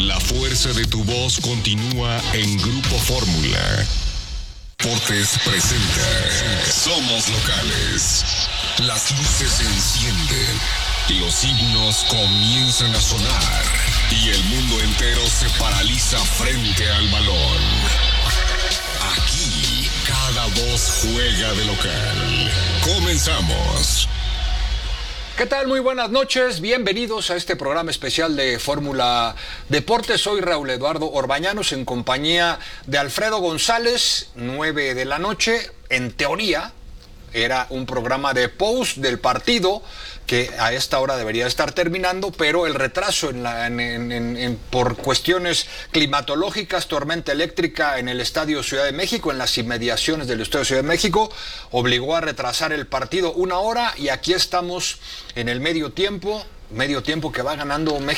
La fuerza de tu voz continúa en Grupo Fórmula. Portes presenta Somos Locales. Las luces se encienden, los himnos comienzan a sonar y el mundo entero se paraliza frente al balón. Aquí, cada voz juega de local. Comenzamos. ¿Qué tal? Muy buenas noches, bienvenidos a este programa especial de Fórmula Deportes. Soy Raúl Eduardo Orbañanos en compañía de Alfredo González, 9 de la noche. En teoría era un programa de post del partido que a esta hora debería estar terminando, pero el retraso por cuestiones climatológicas, tormenta eléctrica en el Estadio Ciudad de México, en las inmediaciones del Estadio Ciudad de México, obligó a retrasar el partido 1 hora y aquí estamos en el medio tiempo que va ganando México